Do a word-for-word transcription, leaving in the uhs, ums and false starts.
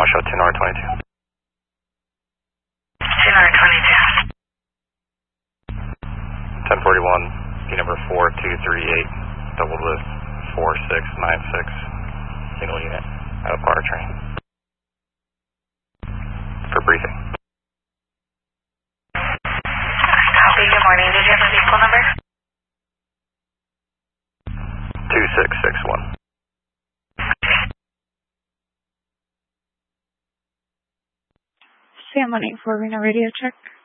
show two N R twenty-two. two N R twenty-two. ten forty-one, key number four two three eight, double lift four six nine six, single unit, out of powertrain. For briefing. Copy, good morning. Did you have a vehicle number? two six six one. Sam one eight four Reno radio check.